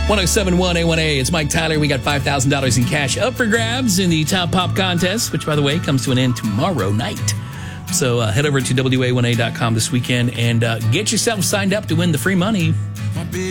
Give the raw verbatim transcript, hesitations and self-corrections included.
one oh seven point one A one A, it's Mike Tyler. We got five thousand dollars in cash up for grabs in the Top Pop contest, which, by the way, comes to an end tomorrow night. So uh, head over to W A one A dot com this weekend and uh, get yourself signed up to win the free money.